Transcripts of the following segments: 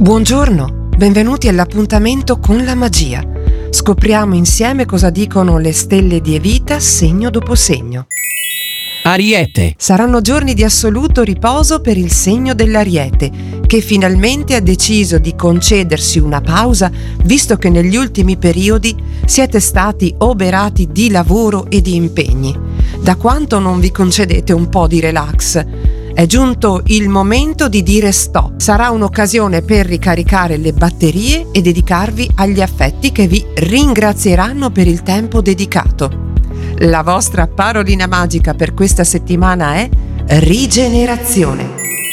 Buongiorno, benvenuti all'appuntamento con la magia. Scopriamo insieme cosa dicono le stelle di Evita segno dopo segno. Ariete. Saranno giorni di assoluto riposo per il segno dell'Ariete, che finalmente ha deciso di concedersi una pausa, visto che negli ultimi periodi siete stati oberati di lavoro e di impegni. Da quanto non vi concedete un po' di relax? È giunto il momento di dire stop. Sarà un'occasione per ricaricare le batterie e dedicarvi agli affetti che vi ringrazieranno per il tempo dedicato. La vostra parolina magica per questa settimana è rigenerazione.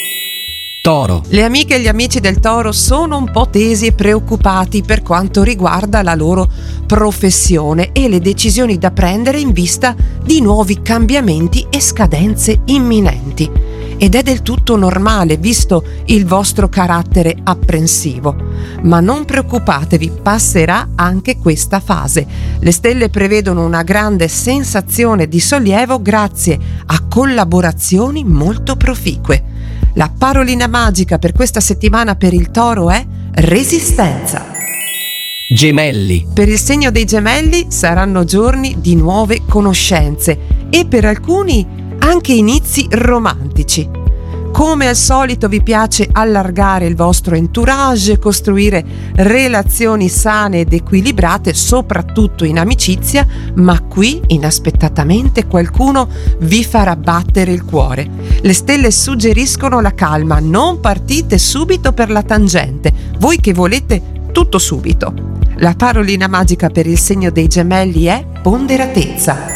Toro. Le amiche e gli amici del Toro sono un po' tesi e preoccupati per quanto riguarda la loro professione e le decisioni da prendere in vista di nuovi cambiamenti e scadenze imminenti. Ed è del tutto normale, visto il vostro carattere apprensivo. Ma non preoccupatevi, passerà anche questa fase. Le stelle prevedono una grande sensazione di sollievo grazie a collaborazioni molto proficue. La parolina magica per questa settimana per il Toro è resistenza. Gemelli. Per il segno dei Gemelli saranno giorni di nuove conoscenze e per alcuni anche inizi romantici. Come al solito vi piace allargare il vostro entourage, costruire relazioni sane ed equilibrate, soprattutto in amicizia, ma qui inaspettatamente qualcuno vi farà battere il cuore. Le stelle suggeriscono la calma, non partite subito per la tangente, voi che volete tutto subito. La parolina magica per il segno dei Gemelli è ponderatezza.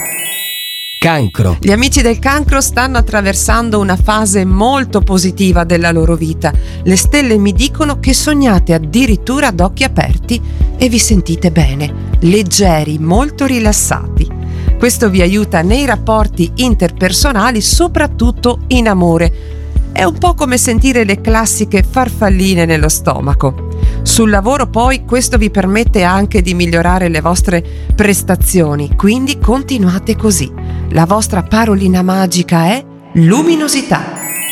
Cancro. Gli amici del Cancro stanno attraversando una fase molto positiva della loro vita. Le stelle mi dicono che sognate addirittura ad occhi aperti e vi sentite bene, leggeri, molto rilassati. Questo vi aiuta nei rapporti interpersonali, soprattutto in amore. È un po' come sentire le classiche farfalline nello stomaco. Sul lavoro poi questo vi permette anche di migliorare le vostre prestazioni, quindi continuate così. La vostra parolina magica è luminosità.